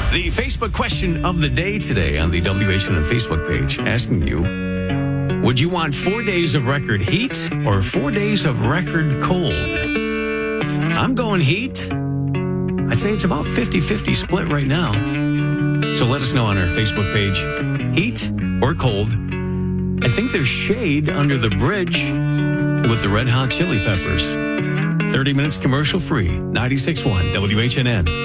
The Facebook question of the day today on the WHNN Facebook page asking you, would you want 4 days of record heat or 4 days of record cold? I'm going heat. I'd say it's about 50-50 split right now. So let us know on our Facebook page, heat or cold. I think there's shade under the bridge with the Red Hot Chili Peppers. 30 minutes commercial free, 96.1 WHNN.